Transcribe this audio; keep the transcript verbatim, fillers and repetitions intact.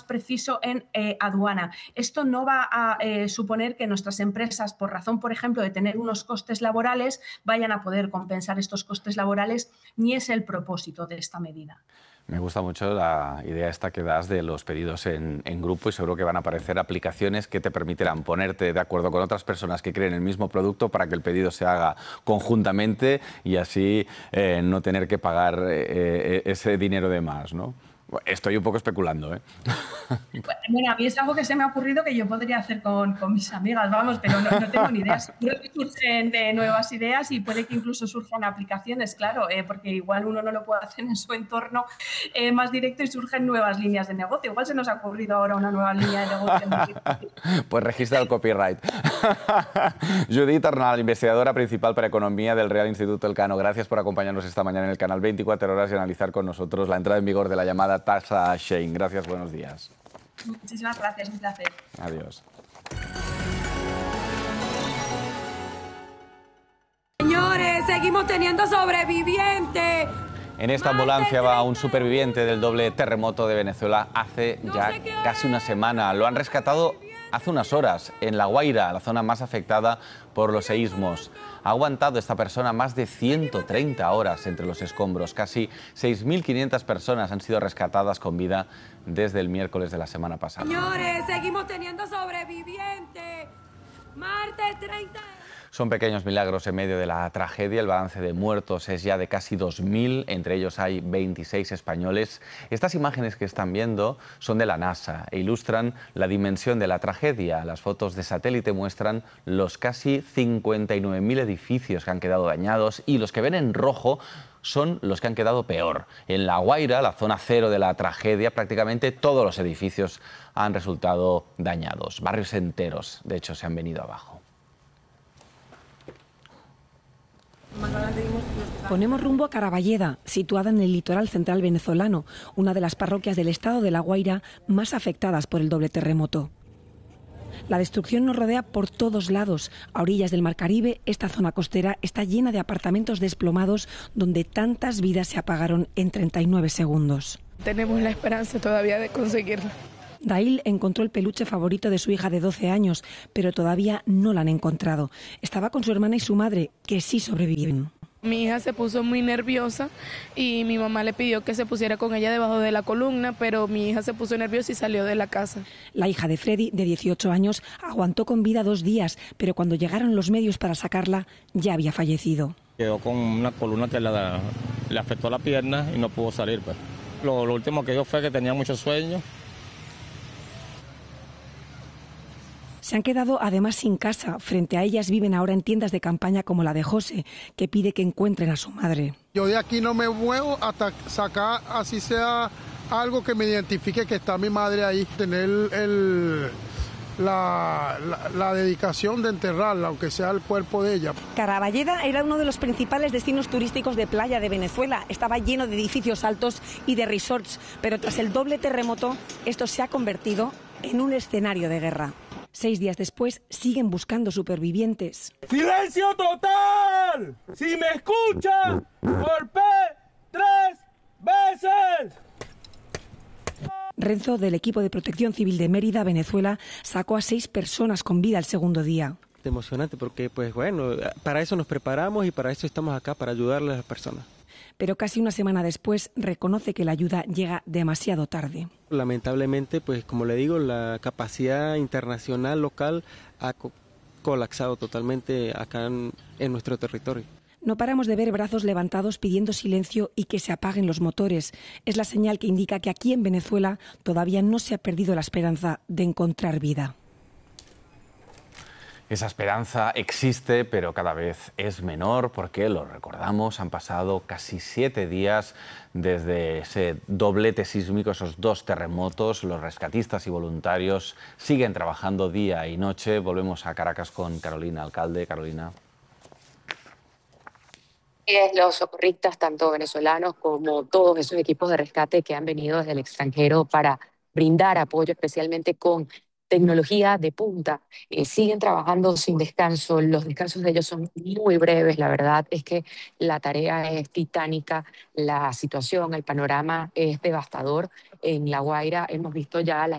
preciso en eh, aduana. Esto no va a eh, suponer que nuestras empresas, por razón, por ejemplo, de tener unos costes laborales, vayan a poder compensar estos costes laborales, ni es el propósito de esta medida. Me gusta mucho la idea esta que das de los pedidos en, en grupo y seguro que van a aparecer aplicaciones que te permitirán ponerte de acuerdo con otras personas que creen el mismo producto para que el pedido se haga conjuntamente y así eh, no tener que pagar eh, ese dinero de más, ¿no? Estoy un poco especulando, ¿eh? Bueno, a mí es algo que se me ha ocurrido que yo podría hacer con, con mis amigas, vamos, pero no, no tengo ni idea. Seguro que surgen de nuevas ideas y puede que incluso surjan aplicaciones, claro, eh, porque igual uno no lo puede hacer en su entorno eh, más directo y surgen nuevas líneas de negocio. Igual se nos ha ocurrido ahora una nueva línea de negocio. Pues registra el copyright. Judit Arnal, investigadora principal para Economía del Real Instituto Elcano. Gracias por acompañarnos esta mañana en el canal veinticuatro horas y analizar con nosotros la entrada en vigor de la llamada tasa Shein. Gracias, buenos días. Muchísimas gracias, un placer. Adiós. Señores, seguimos teniendo sobrevivientes. En esta ambulancia va un superviviente del doble terremoto de Venezuela hace ya casi una semana. Lo han rescatado hace unas horas en La Guaira, la zona más afectada por los seísmos. Ha aguantado esta persona más de ciento treinta horas entre los escombros. Casi seis mil quinientas personas han sido rescatadas con vida desde el miércoles de la semana pasada. Señores, seguimos teniendo sobrevivientes. Martes treinta. Son pequeños milagros en medio de la tragedia. El balance de muertos es ya de casi dos mil, entre ellos hay veintiséis españoles. Estas imágenes que están viendo son de la NASA e ilustran la dimensión de la tragedia. Las fotos de satélite muestran los casi cincuenta y nueve mil edificios que han quedado dañados y los que ven en rojo son los que han quedado peor. En La Guaira, la zona cero de la tragedia, prácticamente todos los edificios han resultado dañados. Barrios enteros, de hecho, se han venido abajo. Ponemos rumbo a Caraballeda, situada en el litoral central venezolano, una de las parroquias del estado de La Guaira más afectadas por el doble terremoto. La destrucción nos rodea por todos lados. A orillas del Mar Caribe, esta zona costera está llena de apartamentos desplomados donde tantas vidas se apagaron en treinta y nueve segundos. Tenemos la esperanza todavía de conseguirlo. Dail encontró el peluche favorito de su hija de doce años, pero todavía no la han encontrado. Estaba con su hermana y su madre, que sí sobrevivieron. Mi hija se puso muy nerviosa y mi mamá le pidió que se pusiera con ella debajo de la columna, pero mi hija se puso nerviosa y salió de la casa. La hija de Freddy, de dieciocho años, aguantó con vida dos días, pero cuando llegaron los medios para sacarla, ya había fallecido. Quedó con una columna que la, le afectó la pierna y no pudo salir. Pues. Lo, lo último que dio fue que tenía mucho sueño. Se han quedado además sin casa. Frente a ellas viven ahora en tiendas de campaña como la de José, que pide que encuentren a su madre. Yo de aquí no me muevo hasta sacar, así sea, algo que me identifique que está mi madre ahí. Tener el, la, la, la dedicación de enterrarla, aunque sea el cuerpo de ella. Caraballeda era uno de los principales destinos turísticos de playa de Venezuela. Estaba lleno de edificios altos y de resorts, pero tras el doble terremoto, esto se ha convertido en un escenario de guerra. Seis días después, siguen buscando supervivientes. ¡Silencio total! ¡Si me escuchan, golpee tres veces! Renzo, del equipo de protección civil de Mérida, Venezuela, sacó a seis personas con vida el segundo día. Emocionante porque, pues bueno, para eso nos preparamos y para eso estamos acá, para ayudarle a las personas. Pero casi una semana después reconoce que la ayuda llega demasiado tarde. Lamentablemente, pues como le digo, la capacidad internacional local ha co colapsado totalmente acá en, en nuestro territorio. No paramos de ver brazos levantados pidiendo silencio y que se apaguen los motores. Es la señal que indica que aquí en Venezuela todavía no se ha perdido la esperanza de encontrar vida. Esa esperanza existe, pero cada vez es menor porque, lo recordamos, han pasado casi siete días desde ese doblete sísmico, esos dos terremotos. Los rescatistas y voluntarios siguen trabajando día y noche. Volvemos a Caracas con Carolina Alcalde. Carolina. Los socorristas, tanto venezolanos como todos esos equipos de rescate que han venido desde el extranjero para brindar apoyo, especialmente con tecnología de punta, eh, siguen trabajando sin descanso. Los descansos de ellos son muy breves. La verdad es que la tarea es titánica, la situación, el panorama es devastador. En La Guaira hemos visto ya la